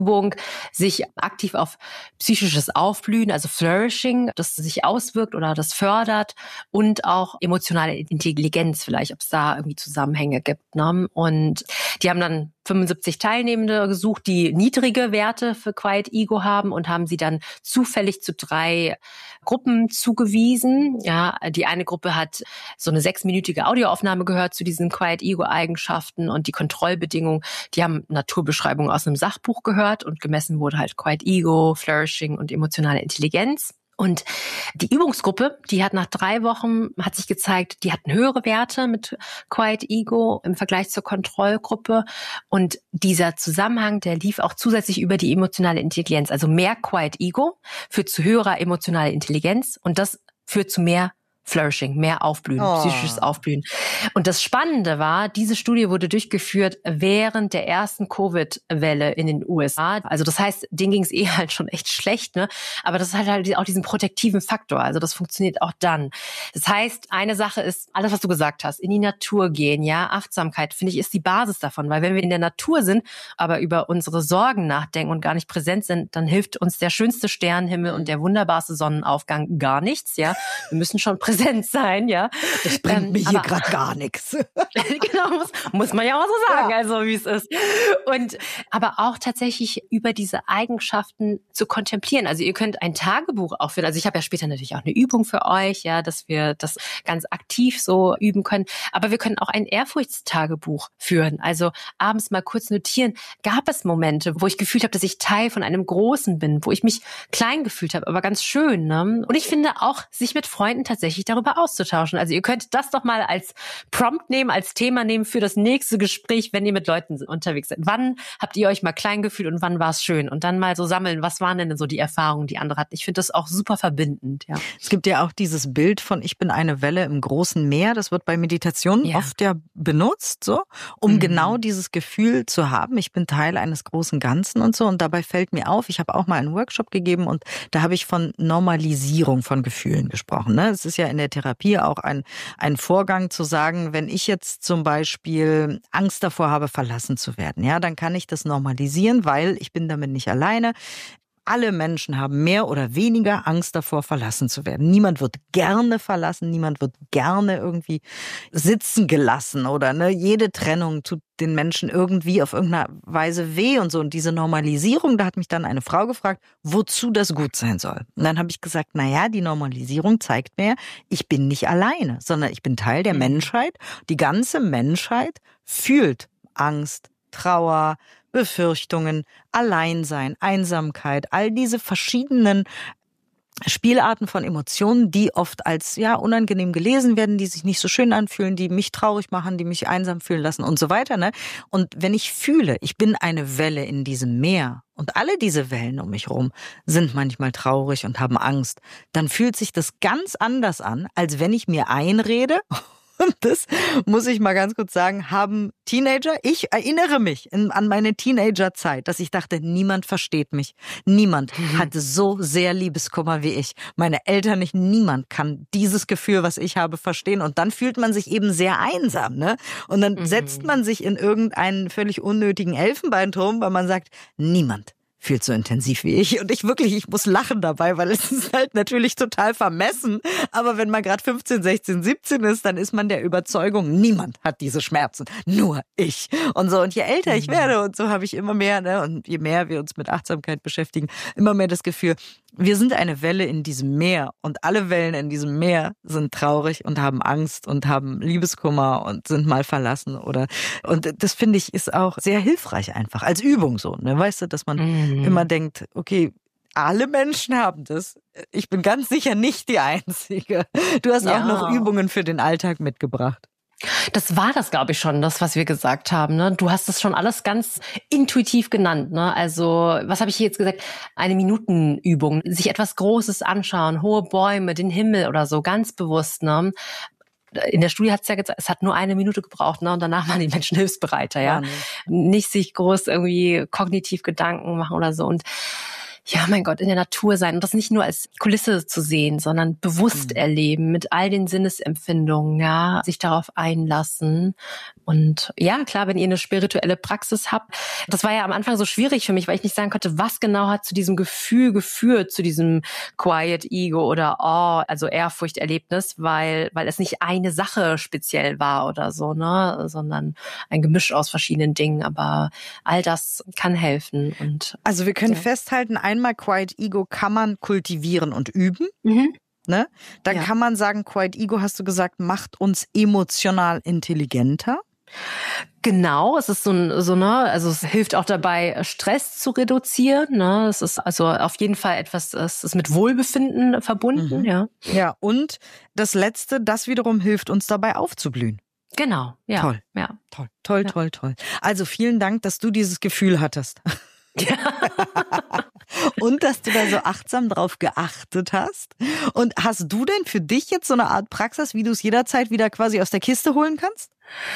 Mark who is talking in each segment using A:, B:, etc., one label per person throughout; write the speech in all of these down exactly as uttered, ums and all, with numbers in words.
A: Übung sich aktiv auf psychisches Aufblühen, also Flourishing, das sich auswirkt oder das fördert und auch emotionale Intelligenz vielleicht, ob es da irgendwie Zusammenhänge gibt. Ne? Und die haben dann fünfundsiebzig Teilnehmende gesucht, die niedrige Werte für Quiet Ego haben und haben sie dann zufällig zu drei Gruppen zugewiesen. Ja, die eine Gruppe hat so eine sechsminütige Audioaufnahme gehört zu diesen Quiet Ego Eigenschaften und die Kontrollbedingungen, die haben Naturbeschreibungen aus einem Sachbuch gehört und gemessen wurde halt Quiet Ego, Flourishing und emotionale Intelligenz. Und die Übungsgruppe, die hat nach drei Wochen, hat sich gezeigt, die hatten höhere Werte mit Quiet Ego im Vergleich zur Kontrollgruppe. Und dieser Zusammenhang, der lief auch zusätzlich über die emotionale Intelligenz. Also mehr Quiet Ego führt zu höherer emotionaler Intelligenz und das führt zu mehr Flourishing, mehr Aufblühen,
B: oh.
A: psychisches Aufblühen. Und das Spannende war, diese Studie wurde durchgeführt während der ersten Covid-Welle in den U S A. Also das heißt, denen ging es eh halt schon echt schlecht, ne? Aber das hat halt auch diesen protektiven Faktor. Also das funktioniert auch dann. Das heißt, eine Sache ist, alles, was du gesagt hast, in die Natur gehen, ja, Achtsamkeit, finde ich, ist die Basis davon. Weil wenn wir in der Natur sind, aber über unsere Sorgen nachdenken und gar nicht präsent sind, dann hilft uns der schönste Sternenhimmel und der wunderbarste Sonnenaufgang gar nichts, ja. Wir müssen schon präsent sein, ja.
B: Das bringt ähm, mir hier gerade gar nichts.
A: Genau, muss, muss man ja auch so sagen,
B: ja.
A: also wie es ist. Und aber auch tatsächlich über diese Eigenschaften zu kontemplieren. Also ihr könnt ein Tagebuch auch führen. Also ich habe ja später natürlich auch eine Übung für euch, ja, dass wir das ganz aktiv so üben können. Aber wir können auch ein Ehrfurchtstagebuch führen. Also abends mal kurz notieren, gab es Momente, wo ich gefühlt habe, dass ich Teil von einem Großen bin, wo ich mich klein gefühlt habe, aber ganz schön. Ne? Und ich finde auch, sich mit Freunden tatsächlich darüber auszutauschen. Also ihr könnt das doch mal als Prompt nehmen, als Thema nehmen für das nächste Gespräch, wenn ihr mit Leuten unterwegs seid. Wann habt ihr euch mal klein gefühlt und wann war es schön? Und dann mal so sammeln, was waren denn so die Erfahrungen, die andere hatten. Ich finde das auch super verbindend. Ja.
B: Es gibt ja auch dieses Bild von ich bin eine Welle im großen Meer. Das wird bei Meditationen ja. oft ja benutzt, so, um mhm. genau dieses Gefühl zu haben. Ich bin Teil eines großen Ganzen und so. Und dabei fällt mir auf, ich habe auch mal einen Workshop gegeben und da habe ich von Normalisierung von Gefühlen gesprochen. Ne? Es ist ja in der Therapie auch ein, ein Vorgang zu sagen, wenn ich jetzt zum Beispiel Angst davor habe, verlassen zu werden, ja, dann kann ich das normalisieren, weil ich bin damit nicht alleine. Alle Menschen haben mehr oder weniger Angst davor, verlassen zu werden. Niemand wird gerne verlassen, niemand wird gerne irgendwie sitzen gelassen oder ne, jede Trennung tut den Menschen irgendwie auf irgendeine Weise weh und so. Und diese Normalisierung, da hat mich dann eine Frau gefragt, wozu das gut sein soll. Und dann habe ich gesagt, na ja, die Normalisierung zeigt mir, ich bin nicht alleine, sondern ich bin Teil der mhm. Menschheit. Die ganze Menschheit fühlt Angst, Trauer, Befürchtungen, Alleinsein, Einsamkeit, all diese verschiedenen Spielarten von Emotionen, die oft als ja unangenehm gelesen werden, die sich nicht so schön anfühlen, die mich traurig machen, die mich einsam fühlen lassen und so weiter. Ne? Und wenn ich fühle, ich bin eine Welle in diesem Meer und alle diese Wellen um mich herum sind manchmal traurig und haben Angst, dann fühlt sich das ganz anders an, als wenn ich mir einrede. Und das muss ich mal ganz kurz sagen, haben Teenager, ich erinnere mich in, an meine Teenagerzeit, dass ich dachte, niemand versteht mich. Niemand mhm. hatte so sehr Liebeskummer wie ich. Meine Eltern nicht, niemand kann dieses Gefühl, was ich habe, verstehen. Und dann fühlt man sich eben sehr einsam, ne? Und dann mhm. setzt man sich in irgendeinen völlig unnötigen Elfenbeinturm, weil man sagt, niemand fühlt so intensiv wie ich. Und ich wirklich, ich muss lachen dabei, weil es ist halt natürlich total vermessen. Aber wenn man gerade fünfzehn, sechzehn, siebzehn ist, dann ist man der Überzeugung, niemand hat diese Schmerzen, nur ich. Und so, und je älter ich werde, und so habe ich immer mehr, ne, und je mehr wir uns mit Achtsamkeit beschäftigen, immer mehr das Gefühl, wir sind eine Welle in diesem Meer und alle Wellen in diesem Meer sind traurig und haben Angst und haben Liebeskummer und sind mal verlassen oder, und das finde ich ist auch sehr hilfreich einfach als Übung so, ne, weißt du, dass man mhm. immer denkt, okay, alle Menschen haben das. Ich bin ganz sicher nicht die Einzige. Du hast ja auch noch Übungen für den Alltag mitgebracht.
A: Das war das, glaube ich, schon, das, was wir gesagt haben. Ne? Du hast das schon alles ganz intuitiv genannt. Ne? Also, was habe ich hier jetzt gesagt? Eine Minutenübung. Sich etwas Großes anschauen, hohe Bäume, den Himmel oder so, ganz bewusst. Ne? In der Studie hat es ja gesagt, es hat nur eine Minute gebraucht, ne? Und danach waren die Menschen hilfsbereiter, ja. ja ne? Nicht sich groß irgendwie kognitiv Gedanken machen oder so. Und ja, mein Gott, in der Natur sein und das nicht nur als Kulisse zu sehen, sondern bewusst mhm. erleben mit all den Sinnesempfindungen, ja, sich darauf einlassen. Und ja, klar, wenn ihr eine spirituelle Praxis habt, das war ja am Anfang so schwierig für mich, weil ich nicht sagen konnte, was genau hat zu diesem Gefühl geführt, zu diesem Quiet Ego oder Awe, also Ehrfurchterlebnis, weil weil es nicht eine Sache speziell war oder so, ne, sondern ein Gemisch aus verschiedenen Dingen. Aber all das kann helfen. Und
B: also wir können
A: ja.
B: festhalten, einmal Quiet Ego kann man kultivieren und üben.
A: Mhm.
B: Ne? Dann
A: Ja.
B: kann man sagen, Quiet Ego, hast du gesagt, macht uns emotional intelligenter.
A: Genau, es ist so ein, so ne, also es hilft auch dabei, Stress zu reduzieren. Ne, es ist also auf jeden Fall etwas, es ist mit Wohlbefinden verbunden.
B: Mhm.
A: Ja,
B: ja. Und das Letzte, das wiederum hilft uns dabei aufzublühen.
A: Genau, ja,
B: toll,
A: ja,
B: toll, toll,
A: ja.
B: toll, toll. Also vielen Dank, dass du dieses Gefühl hattest.
A: Ja.
B: Und dass du da so achtsam drauf geachtet hast. Und hast du denn für dich jetzt so eine Art Praxis, wie du es jederzeit wieder quasi aus der Kiste holen kannst?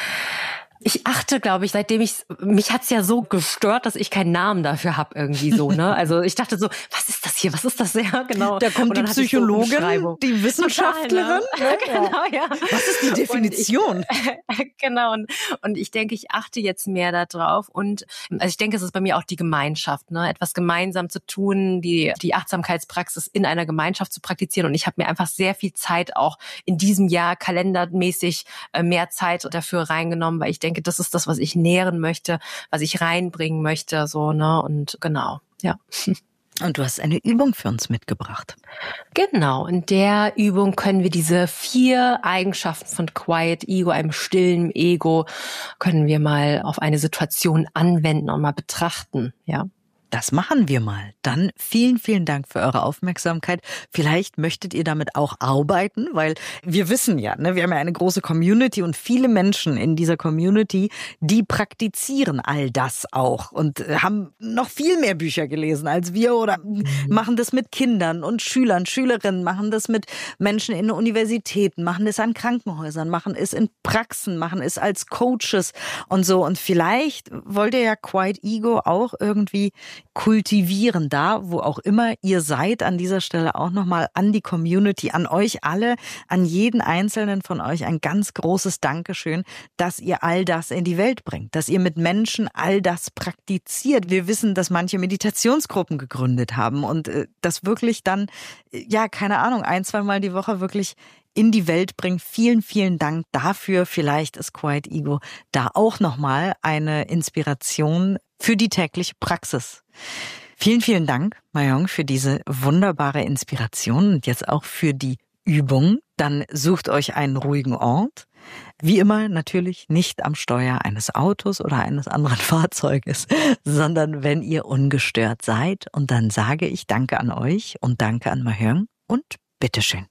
A: Ich achte, glaube ich, seitdem ich, mich hat's ja so gestört, dass ich keinen Namen dafür habe irgendwie so, ne? Also ich dachte so, was ist das hier, was ist das? Ja, genau.
B: Da kommt die Psychologin, so die Wissenschaftlerin.
A: Total, ne? Genau, ja.
B: Was ist die Definition?
A: Und ich, genau, und, und ich denke, ich achte jetzt mehr darauf und also ich denke, es ist bei mir auch die Gemeinschaft, ne? Etwas gemeinsam zu tun, die, die Achtsamkeitspraxis in einer Gemeinschaft zu praktizieren und ich habe mir einfach sehr viel Zeit auch in diesem Jahr kalendermäßig mehr Zeit dafür reingenommen, weil ich denke, das ist das, was ich nähren möchte, was ich reinbringen möchte, so, ne, und genau, ja.
B: Und du hast eine Übung für uns mitgebracht.
A: Genau, in der Übung können wir diese vier Eigenschaften von Quiet Ego, einem stillen Ego, können wir mal auf eine Situation anwenden und mal betrachten, ja.
B: Das machen wir mal. Dann vielen, vielen Dank für eure Aufmerksamkeit. Vielleicht möchtet ihr damit auch arbeiten, weil wir wissen ja, ne, wir haben ja eine große Community und viele Menschen in dieser Community, die praktizieren all das auch und haben noch viel mehr Bücher gelesen als wir oder mhm. machen das mit Kindern und Schülern, Schülerinnen, machen das mit Menschen in Universitäten, machen es an Krankenhäusern, machen es in Praxen, machen es als Coaches und so. Und vielleicht wollt ihr ja Quiet Ego auch irgendwie kultivieren, da, wo auch immer ihr seid, an dieser Stelle auch nochmal an die Community, an euch alle, an jeden einzelnen von euch ein ganz großes Dankeschön, dass ihr all das in die Welt bringt, dass ihr mit Menschen all das praktiziert. Wir wissen, dass manche Meditationsgruppen gegründet haben und äh, das wirklich dann, ja, keine Ahnung, ein, zweimal die Woche wirklich in die Welt bringt. Vielen, vielen Dank dafür. Vielleicht ist Quiet Ego da auch nochmal eine Inspiration für die tägliche Praxis. Vielen, vielen Dank, Mahjong, für diese wunderbare Inspiration und jetzt auch für die Übung. Dann sucht euch einen ruhigen Ort. Wie immer natürlich nicht am Steuer eines Autos oder eines anderen Fahrzeuges, sondern wenn ihr ungestört seid. Und dann sage ich Danke an euch und Danke an Mahjong und bitteschön.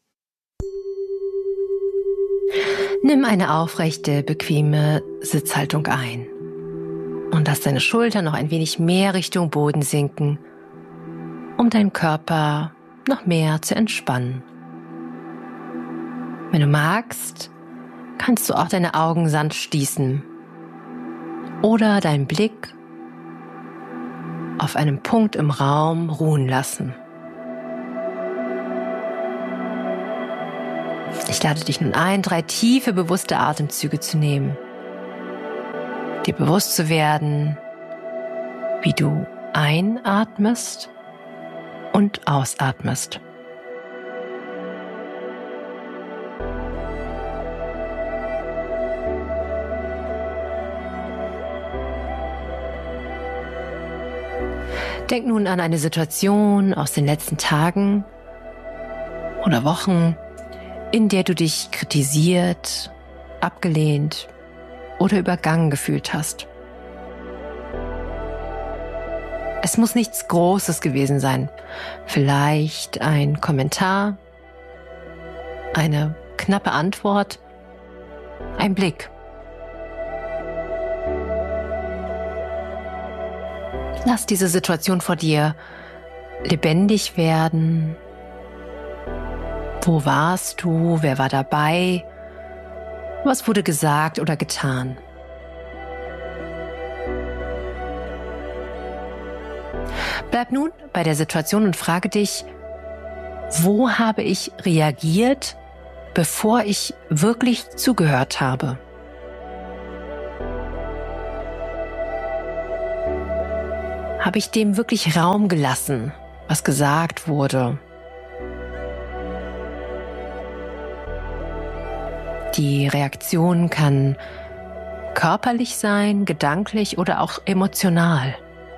A: Nimm eine aufrechte, bequeme Sitzhaltung ein und lass deine Schultern noch ein wenig mehr Richtung Boden sinken, um deinen Körper noch mehr zu entspannen. Wenn du magst, kannst du auch deine Augen sanft schließen oder deinen Blick auf einem Punkt im Raum ruhen lassen. Ich lade dich nun ein, drei tiefe, bewusste Atemzüge zu nehmen. Dir bewusst zu werden, wie du einatmest und ausatmest. Denk nun an eine Situation aus den letzten Tagen oder Wochen, in der du dich kritisiert, abgelehnt oder übergangen gefühlt hast. Es muss nichts Großes gewesen sein. Vielleicht ein Kommentar, eine knappe Antwort, ein Blick. Lass diese Situation vor dir lebendig werden. Wo warst du? Wer war dabei? Was wurde gesagt oder getan? Bleib nun bei der Situation und frage dich, wo habe ich reagiert, bevor ich wirklich zugehört habe? Habe ich dem wirklich Raum gelassen, was gesagt wurde? Die Reaktion kann körperlich sein, gedanklich oder auch emotional.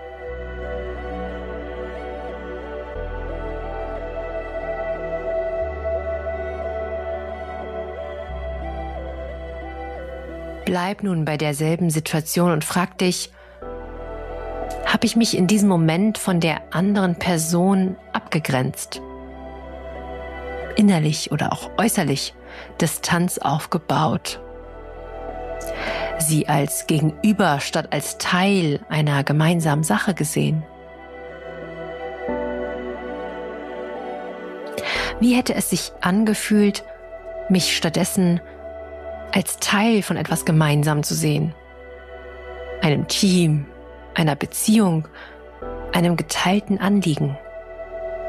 A: Bleib nun bei derselben Situation und frag dich, habe ich mich in diesem Moment von der anderen Person abgegrenzt? Innerlich oder auch äußerlich Distanz aufgebaut? Sie als Gegenüber statt als Teil einer gemeinsamen Sache gesehen? Wie hätte es sich angefühlt, mich stattdessen als Teil von etwas gemeinsam zu sehen? Einem Team, einer Beziehung, einem geteilten Anliegen.